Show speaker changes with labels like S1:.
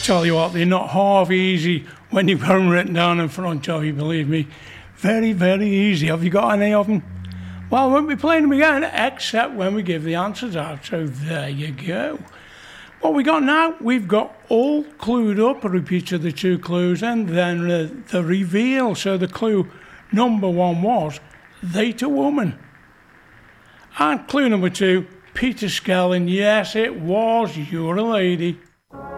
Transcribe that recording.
S1: Tell you what, they're not half easy when you've got them written down in front of you, believe me. Very, very easy. Have you got any of them? Well, we won't be playing them again, except when we give the answers out. So there you go. What we got now, we've got all clued up, a repeat of the 2 clues, and then the reveal. So the clue number 1 was, they to woman. And clue number 2, Peter Skellin. Yes, it was, you're a lady.